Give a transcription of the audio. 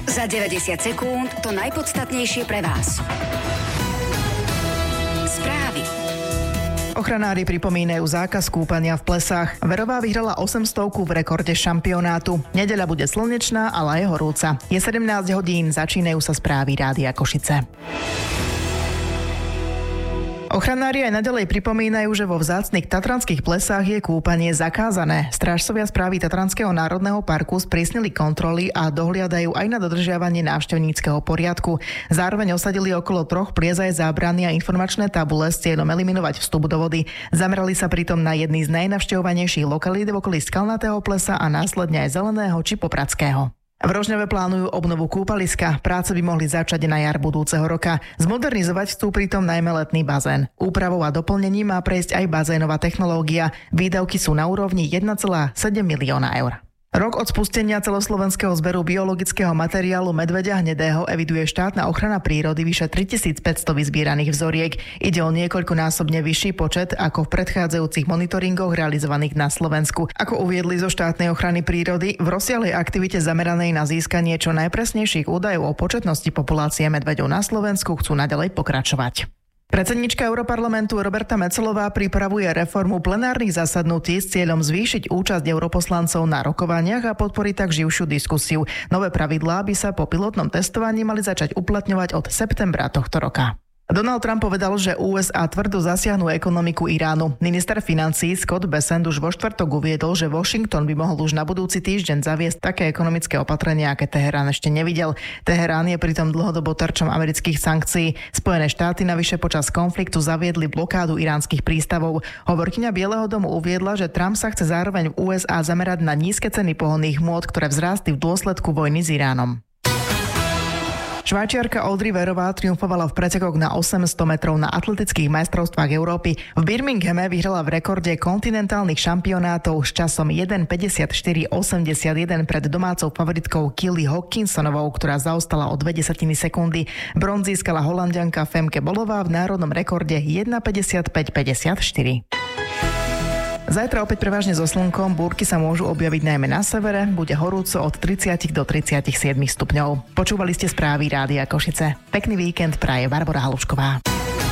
Za 90 sekúnd to najpodstatnejšie pre vás. Správy. Ochranári pripomínajú zákaz kúpania v plesách. Verová vyhrala 800 v rekorde šampionátu. Nedeľa bude slnečná, ale aj horúca. Je 17 hodín, začínajú sa správy Rádia Košice. Ochranári aj naďalej pripomínajú, že vo vzácnych tatranských plesách je kúpanie zakázané. Strážcovia správy Tatranského národného parku sprísnili kontroly a dohliadajú aj na dodržiavanie návštevníckeho poriadku. Zároveň osadili okolo 3 priezaj zábrany a informačné tabule s cieľom eliminovať vstup do vody. Zamerali sa pritom na jedný z najnavštevovanejších lokalít v okolí Skalnatého plesa a následne aj Zeleného či Popradského. V Rožňave plánujú obnovu kúpaliska. Práce by mohli začať na jar budúceho roka. Zmodernizovať chcú pritom najmä letný bazén. Úpravou a doplnením má prejsť aj bazénová technológia. Výdavky sú na úrovni 1,7 milióna eur. Rok od spustenia celoslovenského zberu biologického materiálu medveďa hnedého eviduje štátna ochrana prírody vyše 3500 vyzbieraných vzoriek. Ide o niekoľkonásobne vyšší počet ako v predchádzajúcich monitoringoch realizovaných na Slovensku. Ako uviedli zo štátnej ochrany prírody, v rozsiahlej aktivite zameranej na získanie čo najpresnejších údajov o početnosti populácie medveďov na Slovensku chcú naďalej pokračovať. Predsedníčka Europarlamentu Roberta Metsolová pripravuje reformu plenárnych zasadnutí s cieľom zvýšiť účasť europoslancov na rokovaniach a podporiť tak živšiu diskusiu. Nové pravidlá by sa po pilotnom testovaní mali začať uplatňovať od septembra tohto roka. Donald Trump povedal, že USA tvrdo zasiahnu ekonomiku Iránu. Minister financií Scott Bessent už vo štvrtok uviedol, že Washington by mohol už na budúci týždeň zaviesť také ekonomické opatrenia, aké Teherán ešte nevidel. Teherán je pritom dlhodobo terčom amerických sankcií. Spojené štáty navyše počas konfliktu zaviedli blokádu iránskych prístavov. Hovorkyňa Bieleho domu uviedla, že Trump sa chce zároveň v USA zamerať na nízke ceny pohonných môd, ktoré vzrástli v dôsledku vojny s Iránom. Švajčiarka Audrey Verová triumfovala v pretekoch na 800 metrov na atletických majstrovstvách Európy. V Birminghame vyhrala v rekorde kontinentálnych šampionátov s časom 1:54:81 pred domácou favoritkou Killy Hawkinsonovou, ktorá zaostala o 0,2 sekundy. Bronz získala Holanďanka Femke Bolová v národnom rekorde 1:55:54. Zajtra opäť prevažne so slnkom, búrky sa môžu objaviť najmä na severe, bude horúco od 30 do 37 stupňov. Počúvali ste správy Rádia Košice. Pekný víkend praje Barbora Halušková.